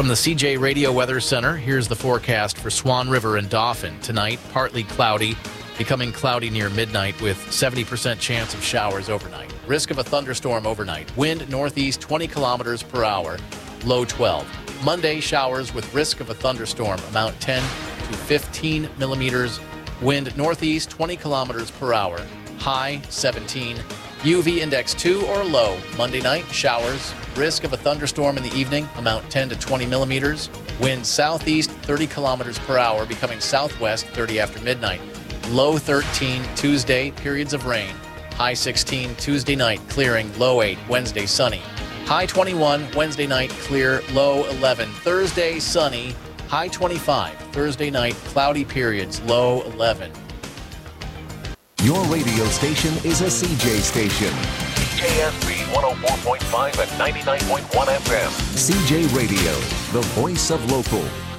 From the CJ Radio Weather Center, here's the forecast for Swan River and Dauphin. Tonight, partly cloudy, becoming cloudy near midnight with 70% chance of showers overnight. Risk of a thunderstorm overnight. Wind northeast 20 kilometers per hour, low 12. Monday, showers with risk of a thunderstorm, amount 10 to 15 millimeters. Wind northeast 20 kilometers per hour, high 17. UV index 2 or low. Monday night, showers. Risk of a thunderstorm in the evening, amount 10 to 20 millimeters. Wind southeast 30 kilometers per hour, becoming southwest 30 after midnight. Low 13 Tuesday, periods of rain. High 16 Tuesday night, clearing. Low 8 Wednesday, sunny. High 21 Wednesday night, clear. Low 11 Thursday, sunny. High 25 Thursday night, cloudy periods. Low 11. Your radio station is a CJ station. KSB 104.5 and 99.1 FM. CJ Radio, the voice of local.